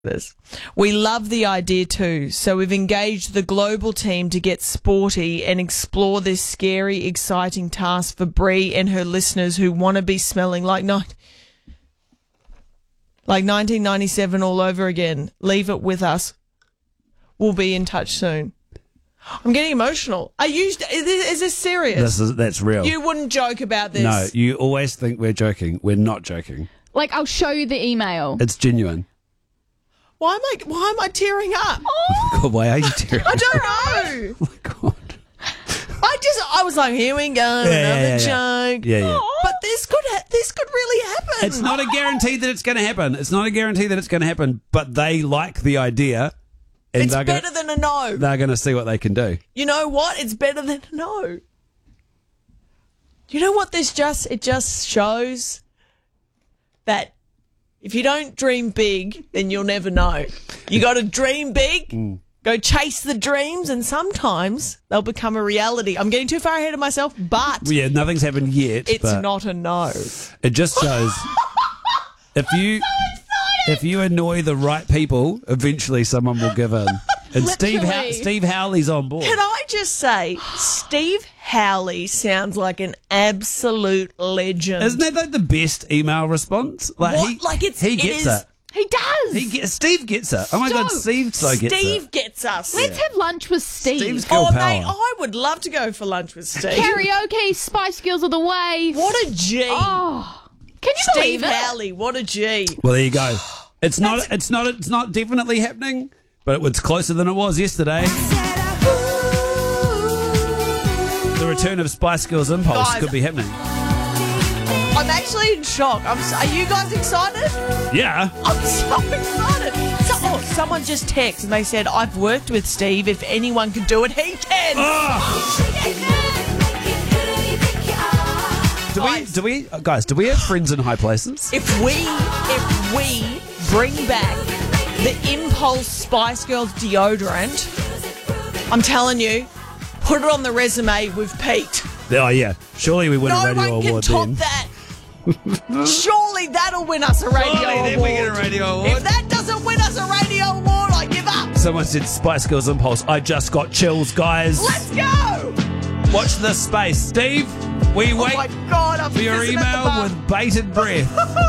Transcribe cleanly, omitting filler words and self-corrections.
this. We love the idea too, so we've engaged the global team to get sporty and explore this scary, exciting task for Bree and her listeners who want to be smelling like 1997 all over again. Leave it with us. We'll be in touch soon. I'm getting emotional. Is this serious? That's real. You wouldn't joke about this. No, you always think we're joking. We're not joking. Like, I'll show you the email. It's genuine. Why am I tearing up? God, why are you tearing up? I don't know. Oh, my God. I was like, here we go, another joke. Yeah. But this could really happen. It's not a guarantee that it's going to happen. But they like the idea. And It's better than a no. They're going to see what they can do. You know what? It's better than a no. You know what it just shows? That if you don't dream big, then you'll never know. You got to dream big, go chase the dreams, and sometimes they'll become a reality. I'm getting too far ahead of myself, but Yeah, nothing's happened yet. it's but not a no. It just shows if you annoy the right people, eventually someone will give in. And Literally. Steve Howley's on board. Can I just say, Steve Howley sounds like an absolute legend. Isn't that like the best email response? What? He gets it. He does. Steve gets it. Oh my God, Steve gets it. Steve gets us. Let's have lunch with Steve. Steve's girl Oh, power. mate, I would love to go for lunch with Steve. Karaoke, Spice Girls of the way. What a G. Oh, can you Steve believe it? Howley, what a G. Well, there you go. It's not definitely happening, but it's closer than it was yesterday. The return of Spice Girls Impulse Guys, could be happening. I'm actually in shock. Are you guys excited? Yeah. I'm so excited. Someone just texted and they said, I've worked with Steve. If anyone can do it, he can. Do we have friends in high places? If we bring back the Impulse Spice Girls deodorant, I'm telling you, put it on the resume with Pete. Oh yeah. Surely we win a No radio one can award top then. that. Surely that'll win us a radio award. Then we get a radio award. If that doesn't win us a radio award, I give up. Someone said Spice Girls Impulse. I just got chills, guys. Let's go. Watch this space. Steve, we Oh wait my God, I'm for your fizzing at the email bar. with bated breath.